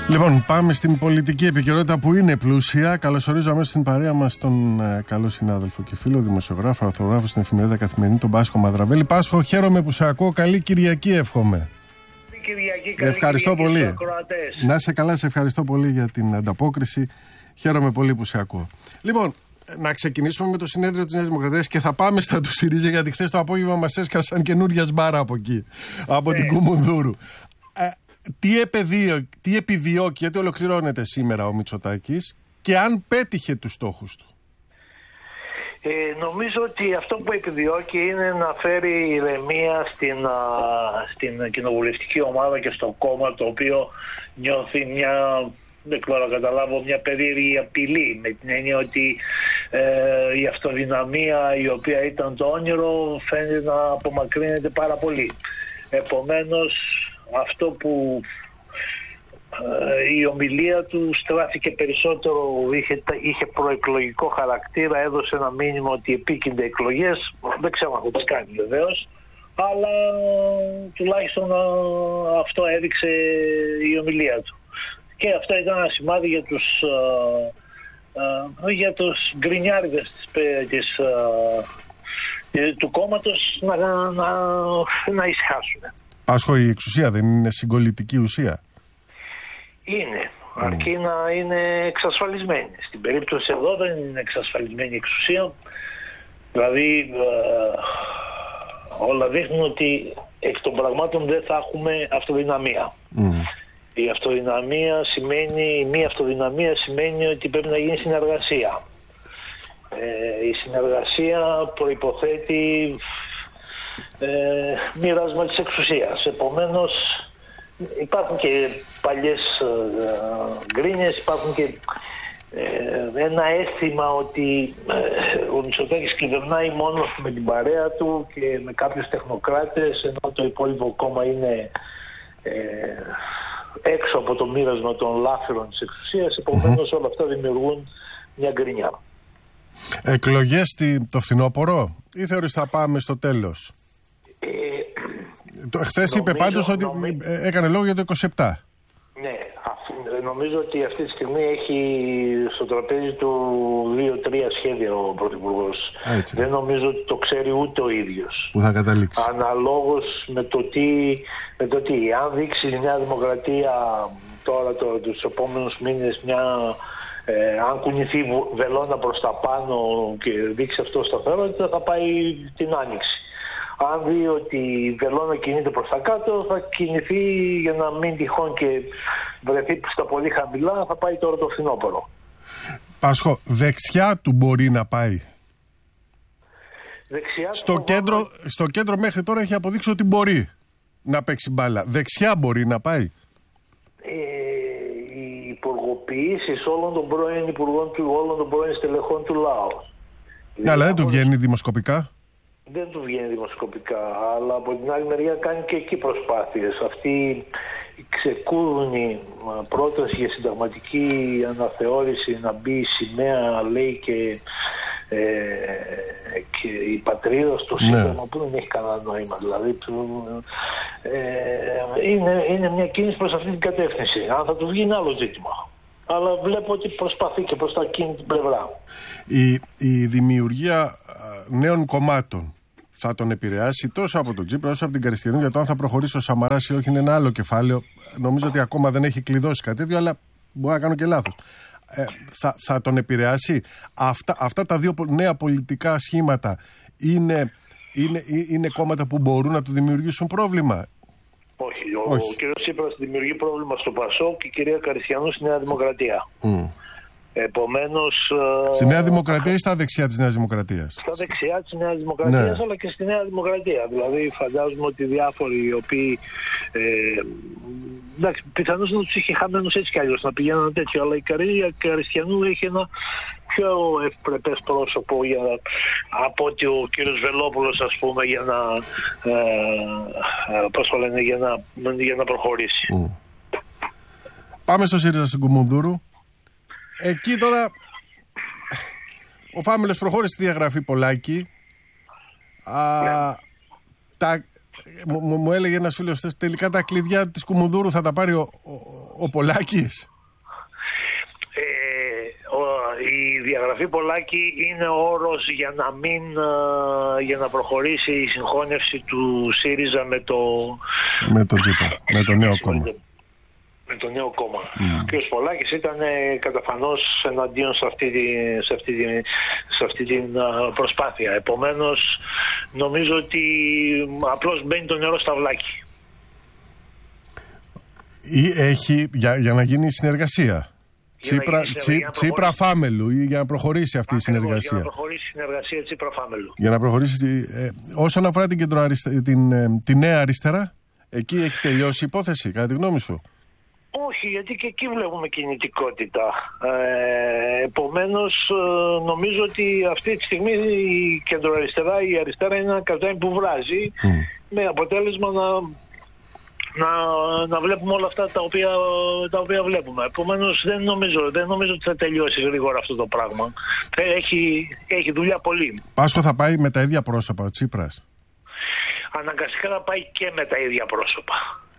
Λοιπόν, πάμε στην πολιτική επικαιρότητα που είναι πλούσια. Καλωσορίζω αμέσως στην παρέα μας τον καλό συνάδελφο και φίλο δημοσιογράφο, αρθρογράφο στην εφημερίδα Καθημερινή, τον Πάσχο Μαδραβέλη. Πάσχο, χαίρομαι που σε ακούω. Καλή Κυριακή, εύχομαι. Ευχαριστώ πολύ. Να είσαι καλά, σε ευχαριστώ πολύ για την ανταπόκριση. Χαίρομαι πολύ που σε ακούω. Λοιπόν, να ξεκινήσουμε με το συνέδριο της Νέας Δημοκρατίας και θα πάμε στα του ΣΥΡΙΖΑ, γιατί χθες το απόγευμα μας έσκασαν καινούρια σμπάρα από εκεί, από την Κουμουνδούρου. Τι επιδιώκει, γιατί ολοκληρώνεται σήμερα ο Μητσοτάκης και αν πέτυχε τους στόχους του? Νομίζω ότι αυτό που επιδιώκει είναι να φέρει ηρεμία στην κοινοβουλευτική ομάδα και στο κόμμα, το οποίο νιώθει δεν ξέρω να καταλάβω, μια περίεργη απειλή, με την έννοια ότι η αυτοδυναμία η οποία ήταν το όνειρο φαίνεται να απομακρύνεται πάρα πολύ. Επομένως, αυτό που η ομιλία του στράφηκε περισσότερο, είχε προεκλογικό χαρακτήρα, έδωσε ένα μήνυμα ότι επίκυνται εκλογές. Δεν ξέρω αν θα το κάνει βεβαίως, αλλά τουλάχιστον αυτό έδειξε η ομιλία του. Και αυτό ήταν ένα σημάδι για τους γκρινιάριδες του κόμματος να ησυχάσουν. Πάσχο, η εξουσία δεν είναι συγκολητική ουσία? Είναι, αρκεί να είναι εξασφαλισμένη. Στην περίπτωση εδώ δεν είναι εξασφαλισμένη η εξουσία. Δηλαδή όλα δείχνουν ότι εκ των πραγμάτων δεν θα έχουμε αυτοδυναμία. Η αυτοδυναμία μία αυτοδυναμία σημαίνει ότι πρέπει να γίνει συνεργασία. Η συνεργασία προϋποθέτει μοίρασμα της εξουσίας. Επομένως υπάρχουν και παλιές γκρίνιες, υπάρχουν και ένα αίσθημα ότι ο Μητσοτάκης κυβερνάει μόνο με την παρέα του και με κάποιους τεχνοκράτες, ενώ το υπόλοιπο κόμμα είναι έξω από το μοίρασμα των λάφυρων της εξουσίας. Επομένως όλα αυτά δημιουργούν μια γκρινιά. Εκλογές το φθινόπωρο ή θεωρείς θα πάμε στο τέλος? Χθες είπε πάντως ότι έκανε λόγο για το 27. Ναι, νομίζω ότι αυτή τη στιγμή έχει στο τραπέζι του 2-3 σχέδια ο Πρωθυπουργός. Δεν νομίζω ότι το ξέρει ούτε ο ίδιος. Που θα καταλήξει. Αναλόγως με το τι, αν δείξει η Νέα Δημοκρατία τώρα τους επόμενους μήνες αν κουνηθεί βελόνα προς τα πάνω και δείξει αυτό σταθερότητα, θα πάει την Άνοιξη. Αν δει ότι η βελόνα κινείται προς τα κάτω, θα κινηθεί για να μην τυχόν και βρεθεί στα πολύ χαμηλά, θα πάει τώρα το φθινόπωρο. Πάσχο, δεξιά του μπορεί να πάει? Δεξιά στο κέντρο μέχρι τώρα έχει αποδείξει ότι μπορεί να παίξει μπάλα. Δεξιά μπορεί να πάει? Οι υπουργοποιήσεις όλων των πρώην υπουργών όλων των πρώην στελεχών του λαού. Ναι, αλλά δεν του βγαίνει δημοσκοπικά. Δεν του βγαίνει δημοσκοπικά, αλλά από την άλλη μεριά κάνει και εκεί προσπάθειες. Αυτή η ξεκούρνη πρόταση για συνταγματική αναθεώρηση, να μπει η σημαία, λέει, και η πατρίδα στο σύνταγμα, που δεν έχει κανένα νόημα. Δηλαδή είναι μια κίνηση προς αυτή την κατεύθυνση. Αν θα του βγει είναι άλλο ζήτημα. Αλλά βλέπω ότι προσπαθεί και προς τα εκείνη την πλευρά. Η δημιουργία νέων κομμάτων θα τον επηρεάσει τόσο από τον Τσίπρα όσο από την Κριστιανού? Για το αν θα προχωρήσει ο Σαμαράς ή όχι είναι ένα άλλο κεφάλαιο. Νομίζω ότι ακόμα δεν έχει κλειδώσει κάτι τέτοιο, αλλά μπορεί να κάνω και λάθος. Θα τον επηρεάσει? Αυτά τα δύο νέα πολιτικά σχήματα είναι κόμματα που μπορούν να του δημιουργήσουν πρόβλημα? Όχι. Ο κ. Τσίπρας δημιουργεί πρόβλημα στο ΠΑΣΟΚ και η κυρία Καριστιανού στη Νέα Δημοκρατία. Επομένως, στη Νέα Δημοκρατία ή στα δεξιά της Νέας Δημοκρατίας? Στα δεξιά της Νέας Δημοκρατίας, αλλά και στη Νέα Δημοκρατία. Δηλαδή φαντάζομαι ότι διάφοροι οι οποίοι εντάξει, πιθανώς να τους είχε χαμένους έτσι κι αλλιώς, να πηγαίνουν τέτοιο, αλλά η κυρία Καριστιανού έχει ένα πιο ευπρεπές πρόσωπο από ότι ο κύριος Βελόπουλος, ας πούμε, για να προχωρήσει. Πάμε στο ΣΥΡΙΖΑ στην Κουμουνδούρου. Εκεί τώρα ο Φάμελος προχώρησε στη διαγραφή Πολάκη. Μου έλεγε ένας φίλος, τελικά τα κλειδιά της Κουμουνδούρου θα τα πάρει ο Πολάκης. Η διαγραφή Πολάκη είναι όρος για να προχωρήσει η συγχώνευση του ΣΥΡΙΖΑ με το Τσίπρα, με το νέο κόμμα. Με το νέο κόμμα. Ο κ. Πολάκης ήταν καταφανώς εναντίον σε αυτή την προσπάθεια. Επομένως, νομίζω ότι απλώς μπαίνει το νερό στα βλάκι. Ή έχει, για να γίνει συνεργασία. Τσίπρα Φάμελου, ή για να προχωρήσει αυτή η συνεργασία. Για να προχωρήσει η συνεργασία Τσίπρα Φάμελου. Για να προχωρήσει. Όσον αφορά τη νέα αριστερά, εκεί έχει τελειώσει η υπόθεση, κατά τη γνώμη σου? Όχι, γιατί και εκεί βλέπουμε κινητικότητα. Επομένως, νομίζω ότι αυτή τη στιγμή η κεντροαριστερά, η αριστερά είναι ένα καρτάκι που βράζει, με αποτέλεσμα να βλέπουμε όλα αυτά τα οποία βλέπουμε. Επομένως, δεν νομίζω ότι θα τελειώσει γρήγορα αυτό το πράγμα. Έχει δουλειά πολύ. Πάσχο, θα πάει με τα ίδια πρόσωπα ο Τσίπρας? Αναγκαστικά θα πάει και με τα ίδια πρόσωπα.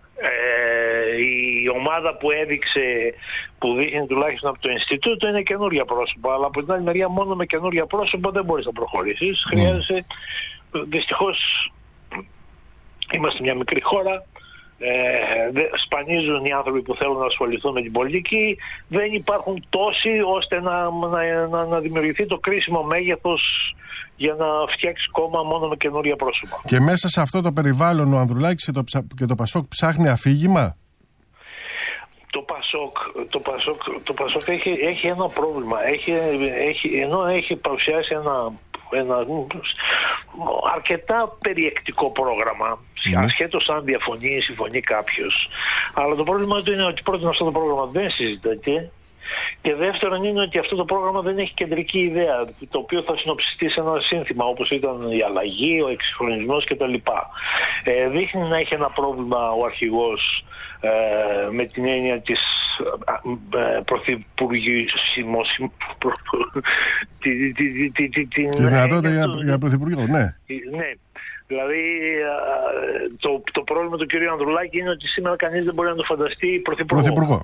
Η ομάδα που δείχνει τουλάχιστον από το Ινστιτούτο είναι καινούργια πρόσωπα, αλλά από την άλλη μεριά μόνο με καινούργια πρόσωπα δεν μπορείς να προχωρήσεις. Χρειάζεσαι, δυστυχώς είμαστε μια μικρή χώρα, σπανίζουν οι άνθρωποι που θέλουν να ασχοληθούν με την πολιτική, δεν υπάρχουν τόσοι ώστε να δημιουργηθεί το κρίσιμο μέγεθος για να φτιάξει κόμμα μόνο με καινούρια πρόσωπα. Και μέσα σε αυτό το περιβάλλον ο Ανδρουλάκης και το Πασόκ ψάχνει αφήγημα? Το Πασόκ έχει ένα πρόβλημα. Ενώ έχει παρουσιάσει ένα αρκετά περιεκτικό πρόγραμμα, ασχέτως αν διαφωνεί ή συμφωνεί κάποιος. Αλλά το πρόβλημα του είναι ότι πρώτον αυτό το πρόγραμμα δεν συζητάται, και δεύτερον είναι ότι αυτό το πρόγραμμα δεν έχει κεντρική ιδέα, το οποίο θα συνοψιστεί σε ένα σύνθημα όπως ήταν η αλλαγή, ο εξυγχρονισμός κτλ. Δείχνει να έχει ένα πρόβλημα ο αρχηγός με την έννοια της πρωθυπουργησιμός. Τη δυνατότητα για πρωθυπουργό, ναι. Ναι. Δηλαδή το πρόβλημα του κ. Ανδρουλάκη είναι ότι σήμερα κανείς δεν μπορεί να το φανταστεί πρωθυπουργό.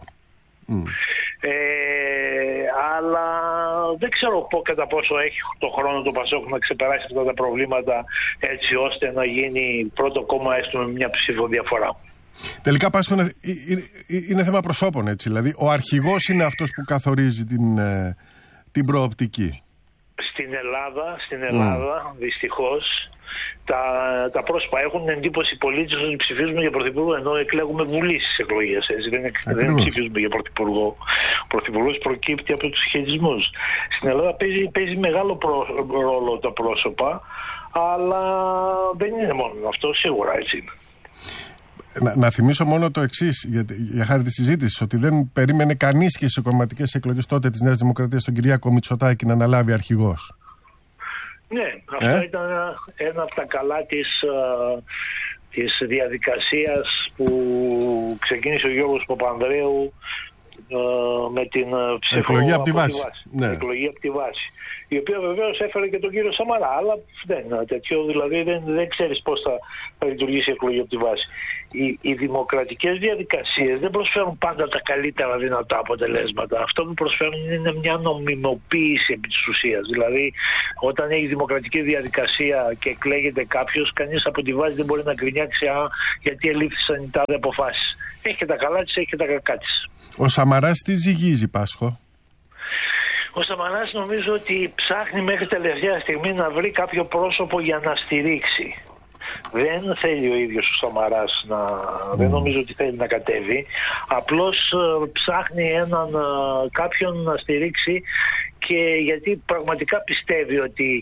Αλλά δεν ξέρω κατά πόσο έχει το χρόνο το Πασόκ να ξεπεράσει αυτά τα προβλήματα έτσι ώστε να γίνει πρώτο κόμμα έστω με μια ψηφοδιαφορά. Τελικά, Πάσχο, είναι θέμα προσώπων, έτσι. Δηλαδή ο αρχηγός είναι αυτός που καθορίζει την προοπτική. Στην Ελλάδα δυστυχώς τα πρόσωπα έχουν εντύπωση οι πολίτες ότι ψηφίζουμε για πρωθυπουργό, ενώ εκλέγουμε βουλή στις εκλογές. Δεν ψηφίζουμε για πρωθυπουργό. Ο πρωθυπουργός προκύπτει από τους συσχετισμούς. Στην Ελλάδα παίζει μεγάλο ρόλο τα πρόσωπα, αλλά δεν είναι μόνο αυτό, σίγουρα έτσι. Να θυμίσω μόνο το εξής, για χάρη της συζήτησης, ότι δεν περίμενε κανείς και στις κομματικές εκλογές τότε της Νέας Δημοκρατίας τον Κυριάκο Μητσοτάκη να αναλάβει αρχηγός. Ναι, αυτό ήταν ένα από τα καλά της διαδικασίας που ξεκίνησε ο Γιώργος Παπανδρέου με την εκλογή από τη βάση. Ναι. Εκλογή από τη βάση. Η οποία βεβαίως έφερε και τον κύριο Σαμαρά, αλλά δεν είναι τέτοιο, δηλαδή δεν ξέρεις πώς θα λειτουργήσει η εκλογή από τη βάση. Οι δημοκρατικές διαδικασίες δεν προσφέρουν πάντα τα καλύτερα δυνατά αποτελέσματα. Αυτό που προσφέρουν είναι μια νομιμοποίηση επί της ουσίας. Δηλαδή, όταν έχει δημοκρατική διαδικασία και εκλέγεται κάποιος, κανείς από τη βάση δεν μπορεί να γκρινιάξει γιατί ελήφθησαν οι τάδε αποφάσεις. Έχει και τα καλά της, έχει και τα κακά της. Ο Σαμαράς τι ζυγίζει, Πάσχο? Ο Σαμαράς νομίζω ότι ψάχνει μέχρι τελευταία στιγμή να βρει κάποιο πρόσωπο για να στηρίξει. Δεν θέλει ο ίδιος ο Σαμαράς δεν νομίζω ότι θέλει να κατέβει. Απλώς ψάχνει κάποιον να στηρίξει, και γιατί πραγματικά πιστεύει ότι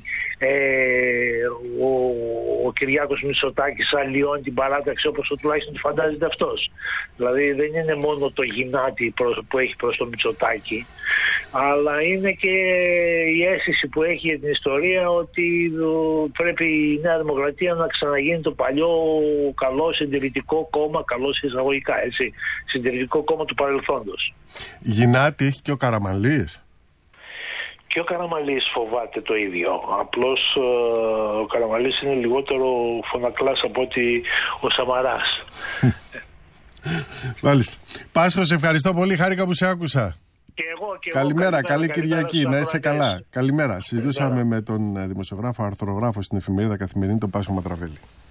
ο Κυριάκος Μητσοτάκης αλλοιώνει την παράταξη όπως τουλάχιστον φαντάζεται αυτός. Δηλαδή δεν είναι μόνο το γυνάτι που έχει προς το Μητσοτάκη, αλλά είναι και η αίσθηση που έχει για την ιστορία ότι πρέπει η Νέα Δημοκρατία να ξαναγίνει το παλιό καλό συντηρητικό κόμμα, καλό εισαγωγικά, έτσι, συντηρητικό κόμμα του παρελθόντος. Γυνάτι έχει και ο Καραμανλής. Και ο Καραμανλής φοβάται το ίδιο. Απλώς ο Καραμανλής είναι λιγότερο φωνακλάς από ότι ο Σαμαράς. Μάλιστα. Πάσχο, σε ευχαριστώ πολύ. Χάρηκα που σε άκουσα. Και εγώ, καλημέρα, καλή Κυριακή, να είσαι καλά. Καλημέρα. Συζητούσαμε με τον δημοσιογράφο, αρθρογράφο στην εφημερίδα Καθημερινή, τον Πάσχο Μαδραβέλη.